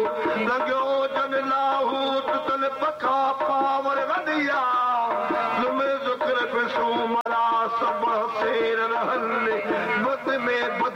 लॻियो जन लाहूत तन पखा पावर वॾिया तुमे ज़ुक्र पिसो मरा सब सेर रहल बद में बद